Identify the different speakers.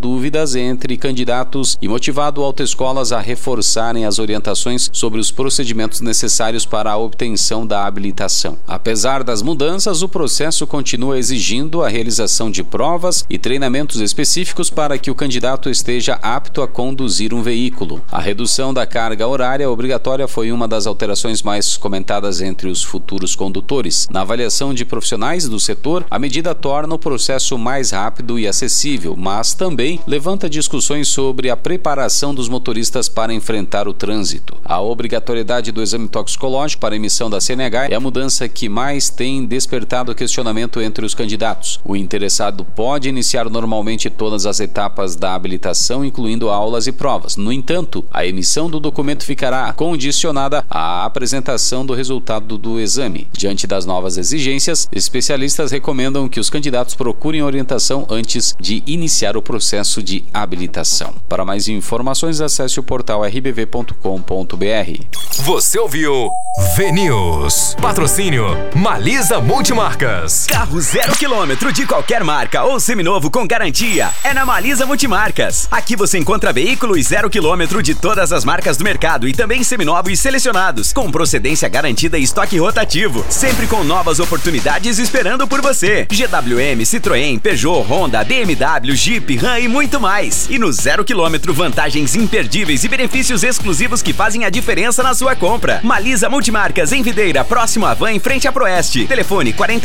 Speaker 1: dúvidas entre candidatos e motivado autoescolas a reforçarem as orientações sobre os procedimentos necessários para a obtenção da habilitação. Apesar das mudanças, o processo continua exigindo a realização de provas e treinamentos específicos para que o candidato esteja apto a conduzir um veículo. A redução da carga horária obrigatória foi uma das alterações mais comentadas entre os futuros condutores. Na avaliação de profissionais do setor, a medida torna o processo mais rápido e acessível, mas também levanta discussões sobre a preparação dos motoristas para enfrentar o trânsito. A obrigatoriedade do exame toxicológico para emissão da CNH é a mudança que mais tem despertado questionamento entre os candidatos. O interessado pode iniciar normalmente todas as etapas da habilitação, incluindo aulas e provas. No entanto, a emissão do documento ficará condicionada à apresentação do resultado do exame. Diante das novas exigências, especialistas recomendam que os candidatos procurem orientação antes de iniciar o processo de habilitação. Para mais informações, acesse o portal rbv.com.br.
Speaker 2: Você ouviu VNews. Patrocínio Malisa Multimarcas.
Speaker 3: Carro 0 km de qualquer marca ou seminovo com garantia é na Malisa Multimarcas. Aqui você encontra veículos 0 km de todas as marcas do mercado e também seminovos selecionados, com procedência garantida e estoque rotativo, sempre com novas oportunidades esperando por você. GWM, Citroën, Peugeot, Honda, BMW, Jeep, Ram e muito mais. E no 0 km, vantagens imperdíveis e benefícios exclusivos que fazem a diferença na sua compra. Malisa Multimarcas em Videira, próximo à Van, em frente à Proeste. Telefone 40